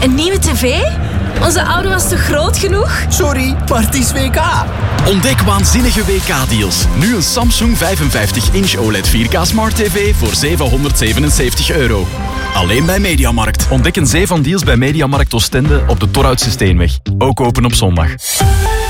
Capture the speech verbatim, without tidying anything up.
Een nieuwe tv? Onze oude was te groot genoeg? Sorry, maar het is W K. Ontdek waanzinnige W K-deals. Nu een Samsung vijfenvijftig inch O L E D vier K Smart T V voor zevenhonderdzevenenzeventig euro. Alleen bij Mediamarkt. Ontdek een zee van deals bij Mediamarkt Oostende op de Torhoutse Steenweg. Ook open op zondag.